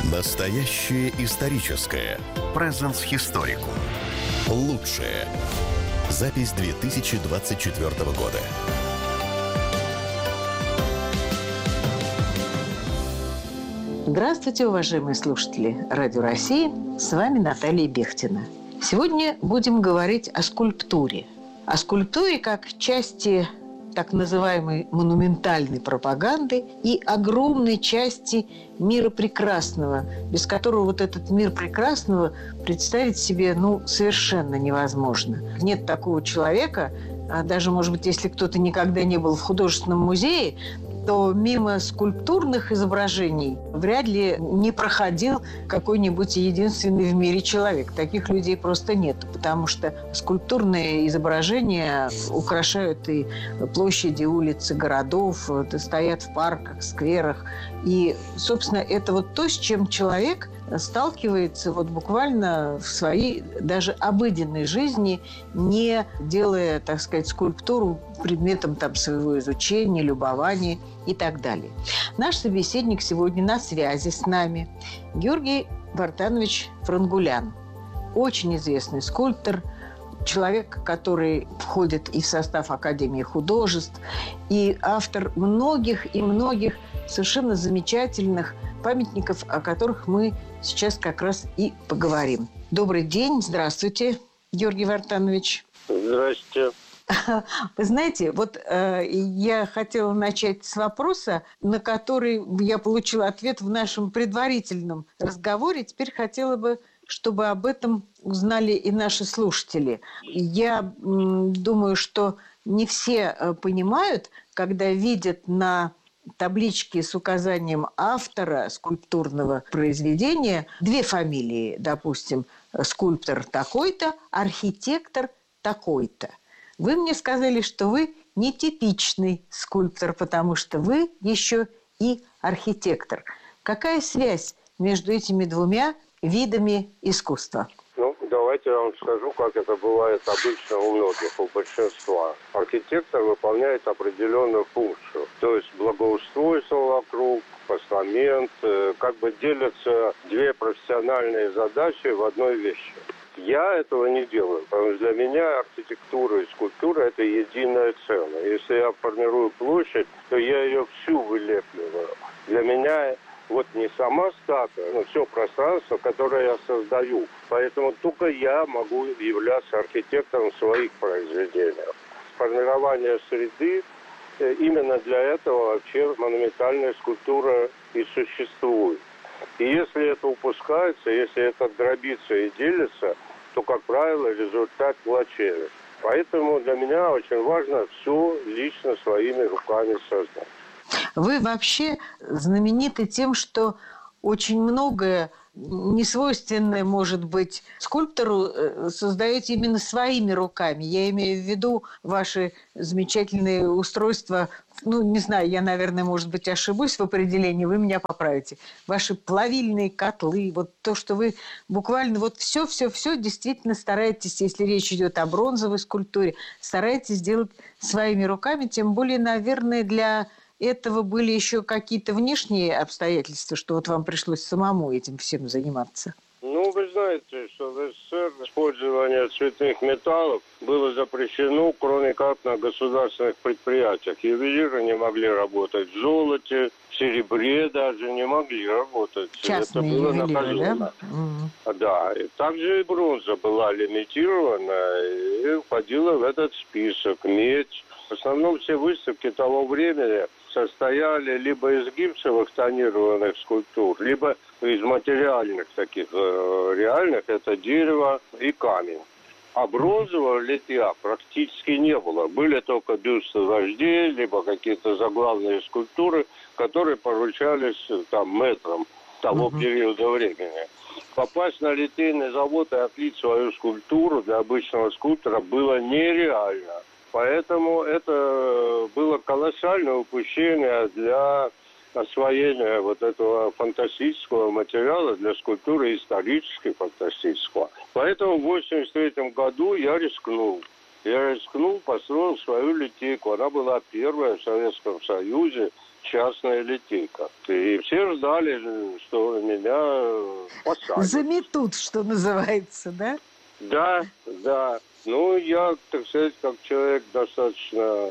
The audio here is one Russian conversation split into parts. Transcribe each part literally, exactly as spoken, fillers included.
Настоящее историческое. Presence Historicum. Лучшее. Запись две тысячи двадцать четвёртого года. Здравствуйте, уважаемые слушатели Радио России. С вами Наталья Бехтина. Сегодня будем говорить о скульптуре. О скульптуре как части так называемой монументальной пропаганды и огромной части мира прекрасного, без которого вот этот мир прекрасного представить себе ну, совершенно невозможно. Нет такого человека, а даже, может быть, если кто-то никогда не был в художественном музее, то мимо скульптурных изображений вряд ли не проходил какой-нибудь единственный в мире человек. Таких людей просто нет, потому что скульптурные изображения украшают и площади, улицы городов, стоят в парках, скверах. И, собственно, это вот то, с чем человек сталкивается вот буквально в своей даже обыденной жизни, не делая, так сказать, скульптуру предметом там, своего изучения, любования и так далее. Наш собеседник сегодня на связи с нами Георгий Вартанович Франгулян. Очень известный скульптор, человек, который входит и в состав Академии художеств, и автор многих и многих совершенно замечательных памятников, о которых мы сейчас как раз и поговорим. Добрый день, здравствуйте, Георгий Вартанович. Здравствуйте. Вы знаете, вот э, я хотела начать с вопроса, на который я получила ответ в нашем предварительном разговоре. Теперь хотела бы, чтобы об этом узнали и наши слушатели. Я м, думаю, что не все э, понимают, когда видят на таблички с указанием автора скульптурного произведения две фамилии, допустим, скульптор такой-то, архитектор такой-то. Вы мне сказали, что вы нетипичный скульптор, потому что вы еще и архитектор. Какая связь между этими двумя видами искусства? Ну, давайте я вам скажу, как это бывает обычно у многих, у большинства. Архитектор выполняет определенную функцию, то есть благоустройство вокруг, постамент, как бы делятся две профессиональные задачи в одной вещи. Я этого не делаю, потому что для меня архитектура и скульптура – это единое целое. Если я формирую площадь, то я ее всю вылепливаю. Для меня вот не сама статуя, но все пространство, которое я создаю. Поэтому только я могу являться архитектором своих произведений. Формирование среды – именно для этого вообще монументальная скульптура и существует. И если это упускается, если это дробится и делится, то, как правило, результат плачевен. Поэтому для меня очень важно все лично своими руками создать. Вы вообще знамениты тем, что очень многое несвойственное, может быть, скульптору создаете именно своими руками. Я имею в виду ваши замечательные устройства. Ну, не знаю, я, наверное, может быть, ошибусь в определении, вы меня поправите. Ваши плавильные котлы, вот то, что вы буквально вот все-все-все действительно стараетесь, если речь идет о бронзовой скульптуре, стараетесь сделать своими руками, тем более, наверное, для этого были еще какие-то внешние обстоятельства, что вот вам пришлось самому этим всем заниматься? Ну, вы знаете, что в СССР использование цветных металлов было запрещено, кроме как на государственных предприятиях. Ювелиры не могли работать в золоте, в серебре даже не могли работать. Частные это было ювелиры, наказано. Да? Mm. Да, и также и бронза была лимитирована и входила в этот список. Медь. В основном все выставки того времени состояли либо из гипсовых тонированных скульптур, либо из материальных таких э, реальных, это дерево и камень. А бронзового литья практически не было. Были только бюсты вождей, либо какие-то заглавные скульптуры, которые поручались там мэтрам того uh-huh. периода времени. Попасть на литейный завод и отлить свою скульптуру для обычного скульптора было нереально. Поэтому это было колоссальное упущение для освоения вот этого фантастического материала для скульптуры исторической фантастического. Поэтому в восемьдесят третьем году я рискнул. Я рискнул, построил свою литейку. Она была первая в Советском Союзе, частная литейка. И все ждали, что меня посадят. Заметут, что называется, да? Да, да. Ну, я, так сказать, как человек достаточно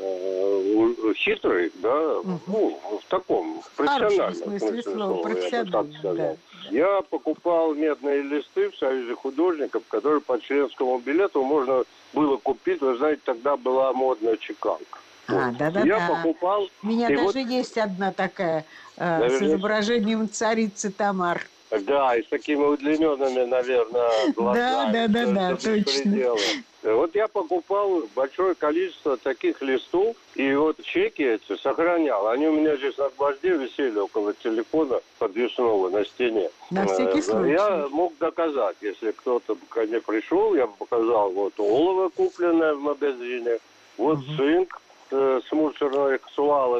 хитрый, да, угу. ну, в таком профессиональном смысле слова, профессиональном, да. Я покупал медные листы в Союзе художников, которые по членскому билету можно было купить. Вы знаете, тогда была модная чеканка. А, вот. да-да-да. Я покупал... У меня даже вот... есть одна такая э, Наверное... с изображением царицы Тамар. Да, и с такими удлиненными, наверное, глазами. Да, да, да, да, точно. Вот я покупал большое количество таких листов, и вот чеки эти сохранял. Они у меня здесь на гвозде висели около телефона подвесного на стене. На всякий случай. Я мог доказать, если кто-то ко мне пришел, я бы показал, вот олово, купленное в магазине, вот угу. цинк э, с мусорных свалок,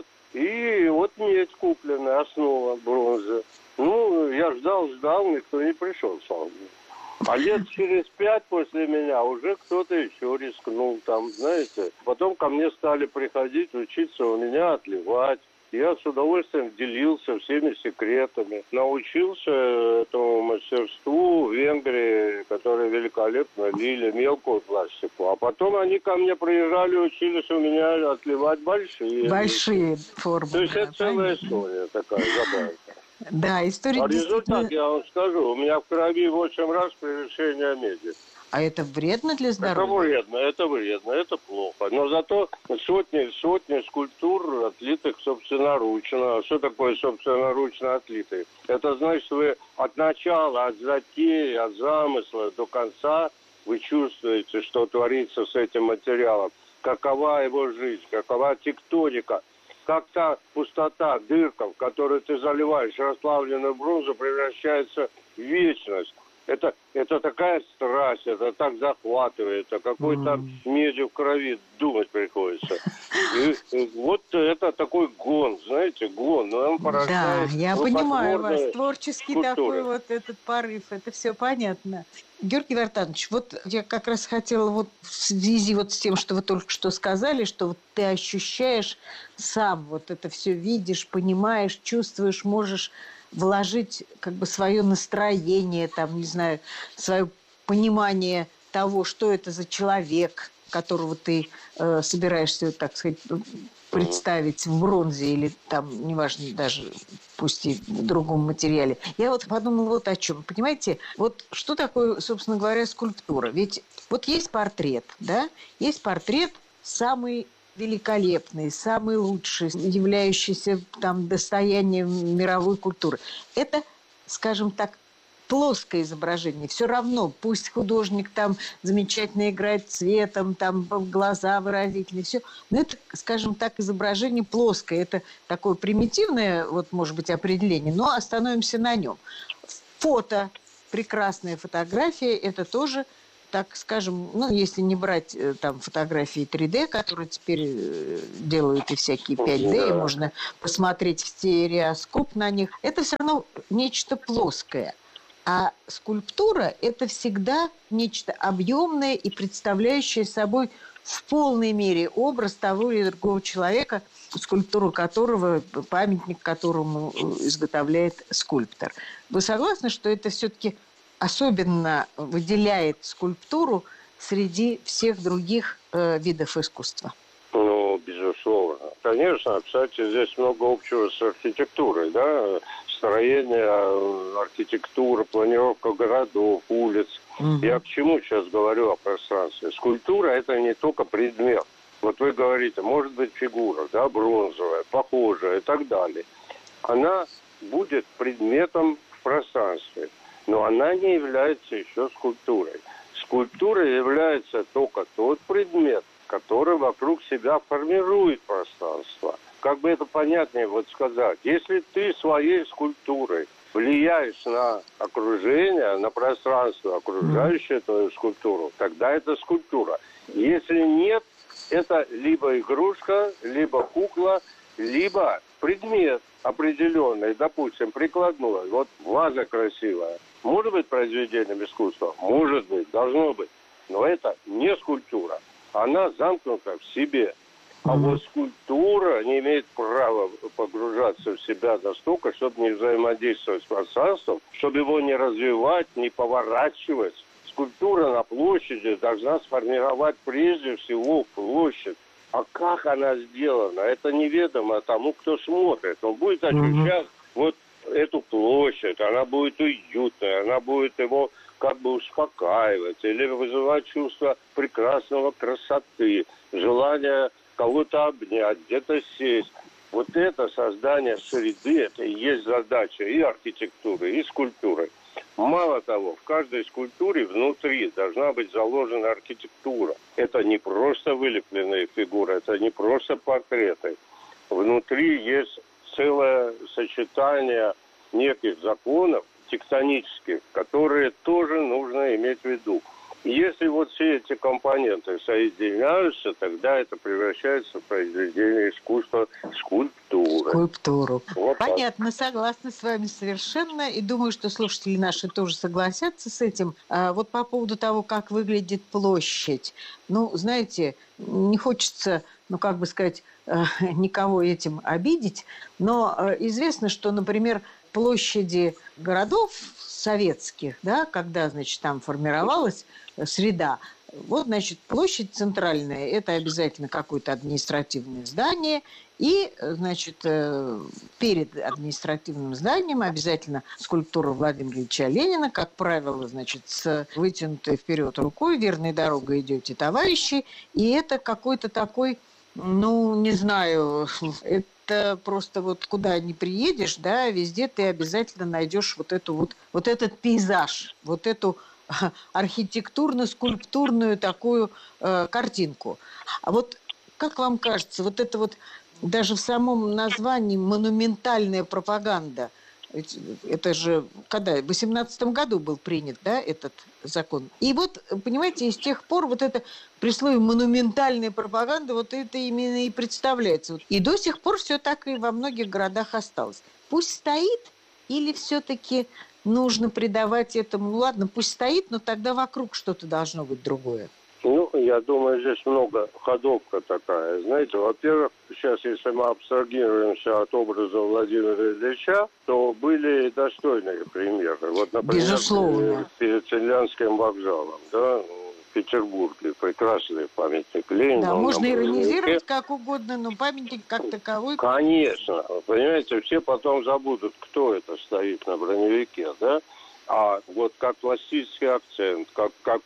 и вот медь купленная, основа бронзы. Ну, я ждал, ждал, никто не пришел, слава богу. А лет через пять после меня уже кто-то еще рискнул там, знаете. Потом ко мне стали приходить, учиться у меня отливать. Я с удовольствием делился всеми секретами. Научился этому мастерству в Венгрии, которые великолепно лили мелкую пластику. А потом они ко мне приезжали, учились у меня отливать большие. Большие формы. То есть да, это целая история такая забавная. Да, история а действительно... результат, я вам скажу, у меня в крови восемь раз превышение меди. А это вредно для здоровья? Это вредно, это вредно, это плохо. Но зато сотни, сотни скульптур, отлитых собственноручно. Что такое собственноручно отлитые? Это значит, вы от начала, от затеи, от замысла до конца вы чувствуете, что творится с этим материалом. Какова его жизнь, какова тектоника. Как та пустота, дырка, в которую ты заливаешь расплавленную бронзу, превращается в вечность. Это, это такая страсть, это так захватывает, а какой-то mm. медью в крови думать приходится. И, и вот это такой гон, знаете, гон. Но он порождает. Да, я понимаю вас. Творческий скульптуры. Такой вот этот порыв, это все понятно. Георгий Вартанович, вот я как раз хотела вот в связи вот с тем, что вы только что сказали, что вот ты ощущаешь сам, вот это все видишь, понимаешь, чувствуешь, можешь вложить как бы свое настроение, там, не знаю, свое понимание того, что это за человек, которого ты э, собираешься, так сказать, представить в бронзе или там, неважно, даже пусть и в другом материале. Я вот подумала вот о чем. Понимаете, вот что такое, собственно говоря, скульптура? Ведь вот есть портрет, да? Есть портрет самый великолепный, самый лучший, являющийся там достоянием мировой культуры. Это, скажем так, плоское изображение. Все равно, пусть художник там замечательно играет цветом, там глаза выразительные, все, но это, скажем так, изображение плоское. Это такое примитивное, вот, может быть, определение, но остановимся на нем. Фото, прекрасная фотография, это тоже, так скажем, ну, если не брать там фотографии три дэ, которые теперь делают и всякие пять дэ, и можно посмотреть в стереоскоп на них, это все равно нечто плоское. А скульптура – это всегда нечто объемное и представляющее собой в полной мере образ того или другого человека, скульптуру которого, памятник которому изготовляет скульптор. Вы согласны, что это все-таки особенно выделяет скульптуру среди всех других э, видов искусства? Ну, безусловно. Конечно, кстати, здесь много общего с архитектурой, да, строение, архитектура, планировка городов, улиц. Угу. Я к чему сейчас говорю о пространстве? Скульптура – это не только предмет. Вот вы говорите, может быть фигура, да, бронзовая, похожая и так далее. Она будет предметом в пространстве, но она не является еще скульптурой. Скульптурой является только тот предмет, который вокруг себя формирует пространство. Как бы это понятнее вот сказать. Если ты своей скульптурой влияешь на окружение, на пространство, окружающее твою скульптуру, тогда это скульптура. Если нет, это либо игрушка, либо кукла, либо предмет определенный, допустим, прикладной. Вот ваза красивая. Может быть произведением искусства? Может быть, должно быть. Но это не скульптура. Она замкнута в себе. А mm-hmm. вот скульптура не имеет права погружаться в себя настолько, чтобы не взаимодействовать с пространством, чтобы его не развивать, не поворачивать. Скульптура на площади должна сформировать прежде всего площадь. А как она сделана, это неведомо тому, кто смотрит. Он будет ощущать mm-hmm. вот эту площадь, она будет уютная, она будет его как бы успокаивать или вызывать чувство прекрасного красоты, желание кого-то обнять, где-то сесть. Вот это создание среды, это и есть задача и архитектуры, и скульптуры. Мало того, в каждой скульптуре внутри должна быть заложена архитектура. Это не просто вылепленные фигуры, это не просто портреты. Внутри есть целое сочетание неких законов тектонических, которые тоже нужно иметь в виду. Если вот все эти компоненты соединяются, тогда это превращается в произведение искусства, скульптуры. Скульптуру. Вот Понятно, так. Согласна с вами совершенно. И думаю, что слушатели наши тоже согласятся с этим. А вот по поводу того, как выглядит площадь. Ну, знаете, не хочется, ну, как бы сказать, никого этим обидеть, но известно, что, например, площади городов советских, да, когда, значит, там формировалась среда, вот, значит, площадь центральная – это обязательно какое-то административное здание, и, значит, перед административным зданием обязательно скульптура Владимира Ильича Ленина, как правило, значит, с вытянутой вперед рукой, верной дорогой идете, товарищи, и это какой-то такой, ну, не знаю, это просто вот куда ни приедешь, да, везде ты обязательно найдешь вот эту вот, вот этот пейзаж, вот эту архитектурно-скульптурную такую э, картинку. А вот как вам кажется, вот это вот даже в самом названии монументальная пропаганда, это же когда? В восемнадцатом году был принят, да, этот закон. И вот, понимаете, с тех пор вот это при слове монументальная пропаганда, вот это именно и представляется. И до сих пор все так и во многих городах осталось. Пусть стоит, или все-таки нужно придавать этому, ну, ладно, пусть стоит, но тогда вокруг что-то должно быть другое. Ну, я думаю, здесь много ходовка такая. Знаете, во-первых, сейчас, если мы абстрагируемся от образа Владимира Ильича, то были достойные примеры. Вот, например, безусловно, перед Цимлянским вокзалом, да, в Петербурге, прекрасный памятник Ленину. Да, можно иронизировать как угодно, но памятник как таковой... Конечно. Понимаете, все потом забудут, кто это стоит на броневике, да? А вот как пластический акцент, как, как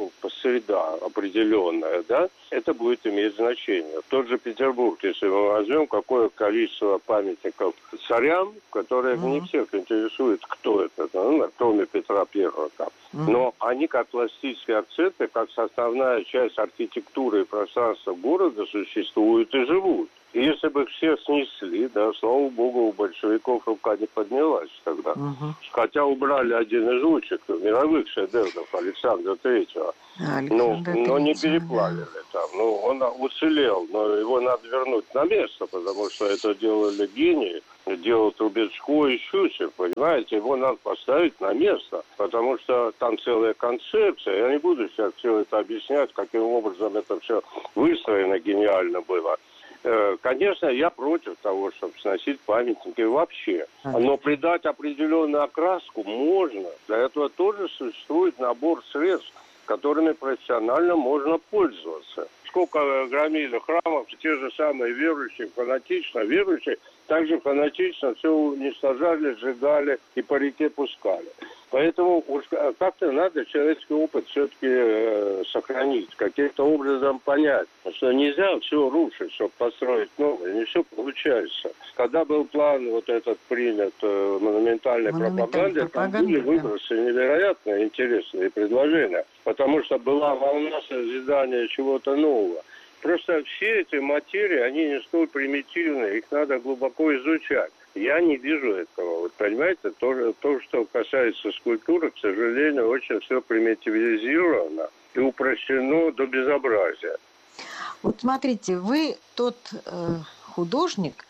среда определенная, да, это будет иметь значение. Тот же Петербург, если мы возьмем, какое количество памятников царям, которые mm-hmm. не всех интересует, кто это, ну, кроме Петра Первого там. Mm-hmm. Но они как пластические акценты, как составная часть архитектуры и пространства города существуют и живут. И если бы их все снесли, да, слава богу, у большевиков рука не поднялась тогда. Uh-huh. Хотя убрали один из лучших мировых шедевров Александра Третьего. Но, но не переплавили да. там. Ну, он уцелел, но его надо вернуть на место, потому что это делали гении. Делал Трубецкой и Щусев, понимаете, его надо поставить на место, потому что там целая концепция. Я не буду сейчас все это объяснять, каким образом это все выстроено гениально было. Конечно, я против того, чтобы сносить памятники вообще. Но придать определенную окраску можно. Для этого тоже существует набор средств, которыми профессионально можно пользоваться. Сколько громили храмов, те же самые верующие, фанатично верующие, также фанатично все уничтожали, сжигали и по реке пускали. Поэтому как-то надо человеческий опыт все-таки э, сохранить, каким-то образом понять, что нельзя все рушить, чтобы построить новое, не все получается. Когда был план вот этот принят э, монументальной пропаганды, там были выбросы невероятно интересные предложения, потому что была волна созидания чего-то нового. Просто все эти материи, они не столь примитивные, их надо глубоко изучать. Я не вижу этого. Вот понимаете, то, то, что касается скульптуры, к сожалению, очень все примитивизировано и упрощено до безобразия. Вот смотрите, вы тот э, художник,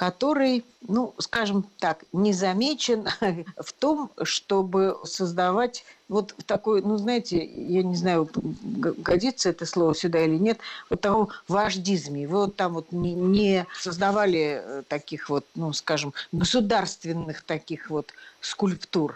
который, ну, скажем так, не замечен в том, чтобы создавать вот такой, ну, знаете, я не знаю, годится это слово сюда или нет, вот того вождизме. Вы вот там вот не, не создавали таких вот, ну, скажем, государственных таких вот скульптур,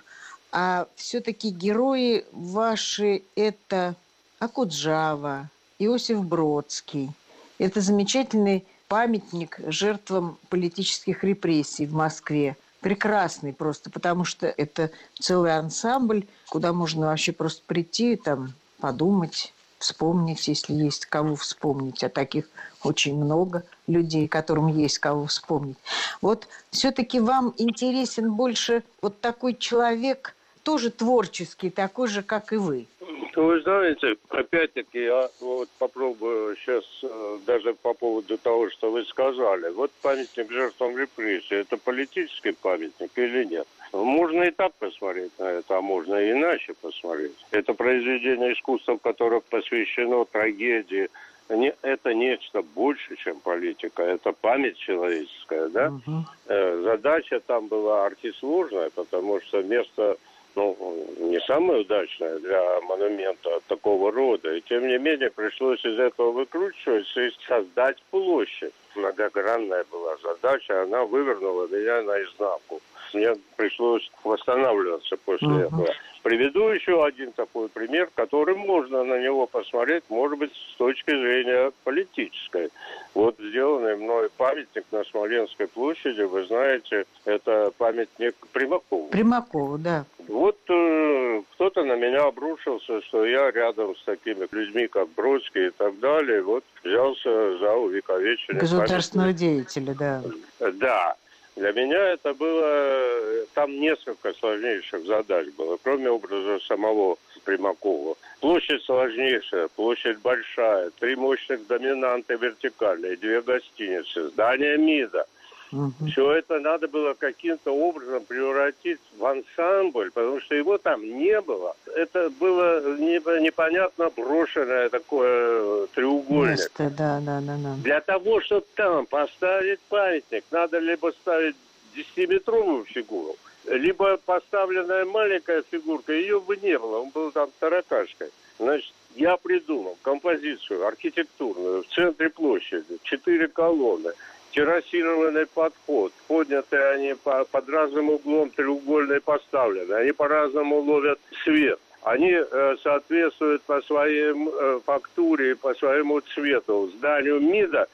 а все-таки герои ваши – это Окуджава, Иосиф Бродский. Это замечательный памятник жертвам политических репрессий в Москве. Прекрасный просто, потому что это целый ансамбль, куда можно вообще просто прийти, там, подумать, вспомнить, если есть кого вспомнить. А таких очень много людей, которым есть кого вспомнить. Вот все-таки вам интересен больше вот такой человек, тоже творческий, такой же, как и вы. Вы знаете, опять-таки, я вот попробую сейчас даже по поводу того, что вы сказали. Вот памятник жертвам репрессий, это политический памятник или нет? Можно и так посмотреть на это, а можно и иначе посмотреть. Это произведение искусства, которое посвящено трагедии. Это нечто больше, чем политика. Это память человеческая, да? Угу. Задача там была архисложная, потому что место... ну, не самое удачное для монумента такого рода. И тем не менее пришлось из этого выкручиваться и создать площадь. Многогранная была задача, она вывернула меня наизнанку. Мне пришлось восстанавливаться после uh-huh. этого. Приведу еще один такой пример, который можно на него посмотреть, может быть, с точки зрения политической. Вот сделанный мной памятник на Смоленской площади, вы знаете, это памятник Примакову. Примакову, да. Вот э, кто-то на меня обрушился, что я рядом с такими людьми, как Бродский и так далее, вот взялся за увековечение государственного памятника. деятеля, да. Да. Для меня это было... Там несколько сложнейших задач было, кроме образа самого Примакова. Площадь сложнейшая, площадь большая, три мощных доминанта вертикальные, две гостиницы, здание МИДа. Угу. Все это надо было каким-то образом превратить в ансамбль, потому что его там не было. Это было непонятно брошенное такое треугольник. Место, да, да, да, да. Для того, чтобы там поставить памятник, надо либо ставить десятиметровую фигуру, либо поставленная маленькая фигурка, ее бы не было, он был там таракашкой. Значит, я придумал композицию архитектурную в центре площади, четыре колонны, террасированный подход, поднятые они по, под разным углом треугольные поставлены, они по-разному ловят свет. Они э, соответствуют по своей э, фактуре, по своему цвету зданию МИДа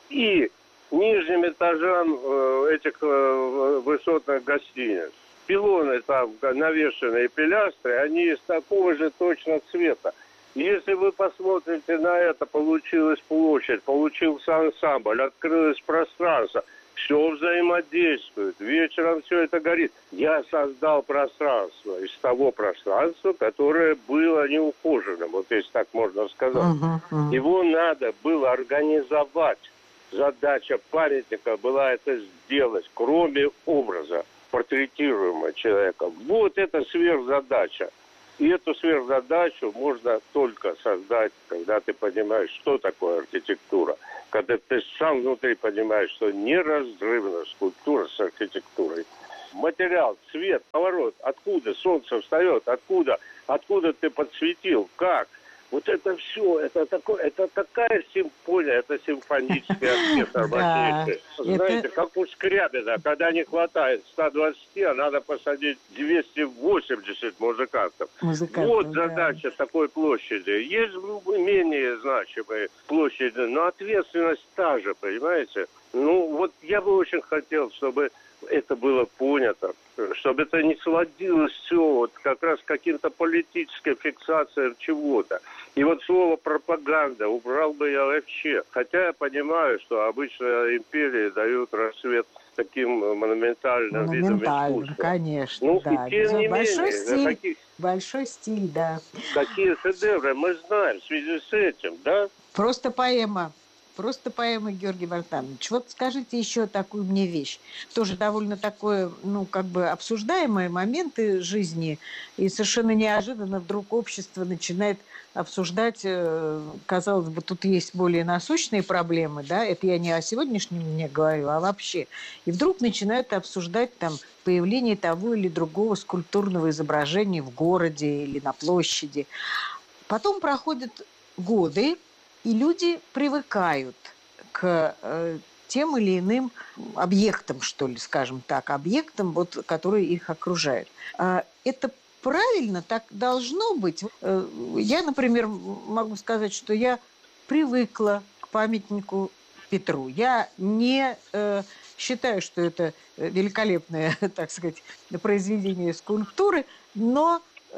и нижним этажам э, этих э, высотных гостиниц. Пилоны там, навешенные пилястры, они из такого же точно цвета. Если вы посмотрите на это, получилась площадь, получился ансамбль, открылось пространство, все взаимодействует, вечером все это горит. Я создал пространство из того пространства, которое было неухоженным, вот если так можно сказать. Uh-huh, uh-huh. Его надо было организовать. Задача памятника была это сделать, кроме образа портретируемого человека. Вот это сверхзадача. И эту сверхзадачу можно только создать, когда ты понимаешь, что такое архитектура. Когда ты сам внутри понимаешь, что неразрывна скульптура с архитектурой. Материал, цвет, поворот, откуда солнце встает, откуда, откуда ты подсветил, как. Вот это все, это, такое, это такая симфония, это симфонический оркестр мощнейший. Знаете, как у Скрябина, когда не хватает ста двадцати, а надо посадить двести восемьдесят музыкантов. Музыкантов, вот да. задача такой площади. Есть менее значимые площади, но ответственность та же, понимаете? Ну, вот я бы очень хотел, чтобы это было понято, чтобы это не сводилось все вот как раз к каким-то политическим фиксациям чего-то. И вот слово «пропаганда» убрал бы я вообще. Хотя я понимаю, что обычно империи дают рассвет таким монументальным видом искусства. Конечно, ну, да. И тем не большой менее, стиль, каких, большой стиль, да. Какие шедевры мы знаем в связи с этим, да? Просто поэма. Просто поэма Георгия Вартановича. Вот скажите еще такую мне вещь. Тоже довольно такое, ну, как бы обсуждаемые моменты жизни. И совершенно неожиданно вдруг общество начинает обсуждать, казалось бы, тут есть более насущные проблемы, да, это я не о сегодняшнем дне говорю, а вообще. И вдруг начинают обсуждать там появление того или другого скульптурного изображения в городе или на площади. Потом проходят годы, и люди привыкают к э, тем или иным объектам, что ли, скажем так, объектам, вот, которые их окружают. А это правильно, так должно быть. Э, я, например, могу сказать, что я привыкла к памятнику Петру. Я не э, считаю, что это великолепное, так сказать, произведение скульптуры, но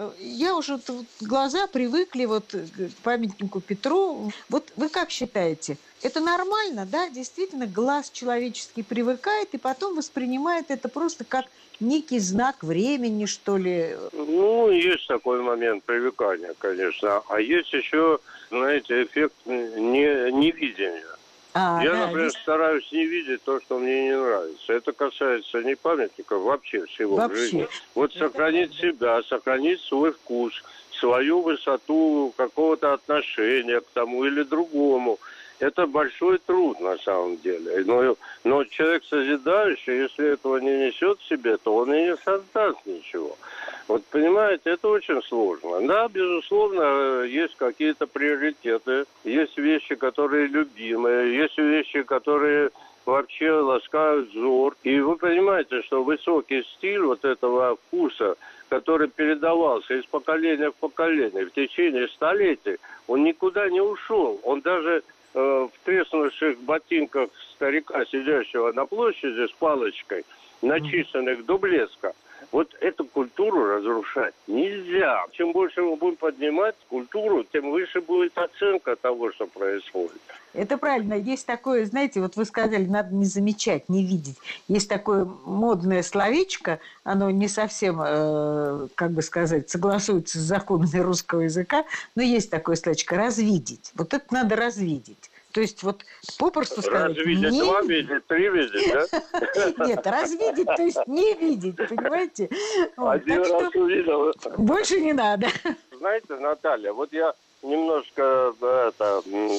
я уже вот, глаза привыкли вот к памятнику Петру. Вот вы как считаете, это нормально, да? Действительно, глаз человеческий привыкает и потом воспринимает это просто как некий знак времени, что ли? Ну, есть такой момент привыкания, конечно. А есть еще, знаете, эффект не, невидения. А, я, да, например, здесь... стараюсь не видеть то, что мне не нравится. Это касается не памятников, вообще всего вообще. В жизни. Вот это сохранить правда. Себя, сохранить свой вкус, свою высоту какого-то отношения к тому или другому. Это большой труд на самом деле. Но, но человек созидающий, если этого не несет в себе, то он и не создаст ничего. Вот понимаете, это очень сложно. Да, безусловно, есть какие-то приоритеты, есть вещи, которые любимые, есть вещи, которые вообще ласкают взор. И вы понимаете, что высокий стиль вот этого вкуса, который передавался из поколения в поколение в течение столетий, он никуда не ушел. Он даже э, в треснувших ботинках старика, сидящего на площади с палочкой, начищенных до блеска, вот эту культуру разрушать нельзя. Чем больше мы будем поднимать культуру, тем выше будет оценка того, что происходит. Это правильно. Есть такое, знаете, вот вы сказали, надо не замечать, не видеть. Есть такое модное словечко, оно не совсем, э, как бы сказать, согласуется с законами русского языка, но есть такое словечко «развидеть». Вот это надо развидеть. То есть вот попросту сказать... Развидеть, не... два видеть, три видеть, да? Нет, развидеть, то есть не видеть, понимаете? Один раз увидел. Больше не надо. Знаете, Наталья, вот я немножко это,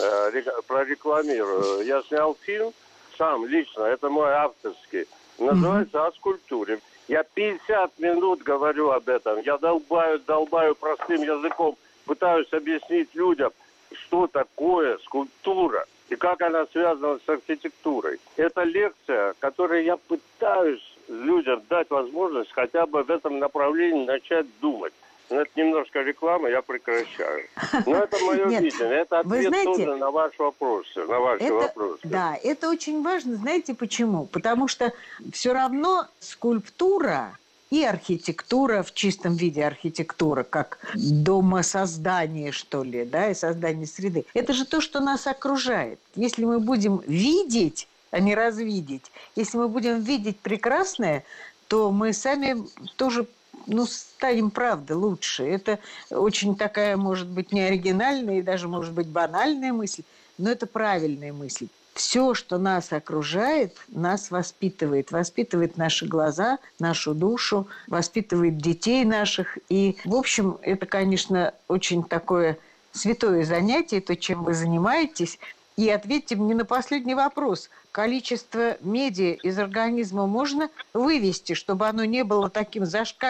прорекламирую. Я снял фильм сам лично, это мой авторский, называется «О скульптуре». Я пятьдесят минут говорю об этом. Я долбаю, долбаю простым языком, пытаюсь объяснить людям, что такое скульптура и как она связана с архитектурой. Это лекция, которой я пытаюсь людям дать возможность хотя бы в этом направлении начать думать. Но это немножко реклама, я прекращаю. Но это мое Нет, видение, это ответ знаете, тоже на ваш вопрос, на ваши это, вопросы. Да, это очень важно. Знаете почему? Потому что все равно скульптура и архитектура в чистом виде, архитектура, как домосоздание, что ли, да, и создание среды. Это же то, что нас окружает. Если мы будем видеть, а не развидеть, если мы будем видеть прекрасное, то мы сами тоже, ну, станем, правда, лучше. Это очень такая, может быть, неоригинальная и даже, может быть, банальная мысль, но это правильная мысль. Все, что нас окружает, нас воспитывает. Воспитывает наши глаза, нашу душу, воспитывает детей наших. И, в общем, это, конечно, очень такое святое занятие, то, чем вы занимаетесь. И ответьте мне на последний вопрос. Количество меди из организма можно вывести, чтобы оно не было таким зашкаливающим?